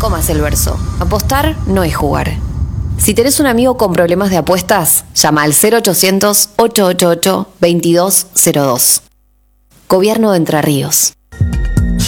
comas el verso. Apostar no es jugar. Si tenés un amigo con problemas de apuestas, llama al 0800 888 2202. Gobierno de Entre Ríos.